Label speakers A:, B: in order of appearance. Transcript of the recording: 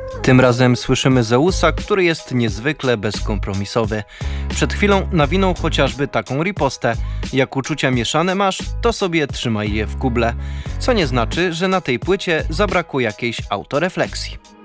A: Tym razem słyszymy Zeusa, który jest niezwykle bezkompromisowy. Przed chwilą nawinął chociażby taką ripostę: jak uczucia mieszane masz, to sobie trzymaj je w kuble. Co nie znaczy, że na tej płycie zabrakło jakiejś autorefleksji.